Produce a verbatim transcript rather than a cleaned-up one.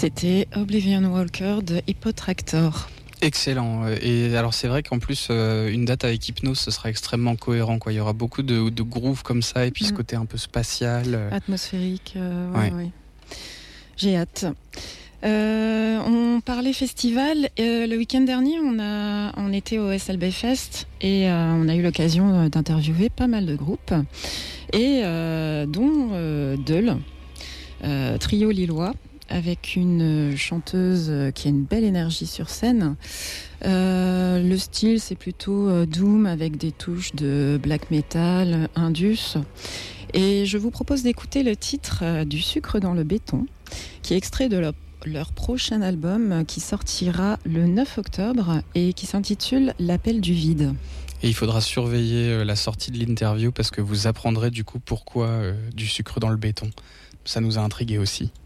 C'était Oblivion Walker de Hippotractor. Excellent. Et alors c'est vrai qu'en plus euh, une date avec Hypnose, ce sera extrêmement cohérent, quoi. Il y aura beaucoup de, de grooves comme ça et puis mmh. ce côté un peu spatial, atmosphérique. Euh, ouais, ouais. Ouais. J'ai hâte. Euh, on parlait festival. Euh, le week-end dernier, on a on était au S L B Fest et euh, on a eu l'occasion d'interviewer pas mal de groupes et euh, dont euh, Deul, euh, trio lillois, avec une chanteuse qui a une belle énergie sur scène. Euh, le style, c'est plutôt euh, doom avec des touches de black metal, indus. Et je vous propose d'écouter le titre euh, du Sucre dans le béton, qui est extrait de leur, leur prochain album qui sortira le neuf octobre et qui s'intitule L'appel du vide. Et il faudra surveiller la sortie de l'interview parce que vous apprendrez du coup pourquoi euh, du sucre dans le béton. Ça nous a intrigués aussi.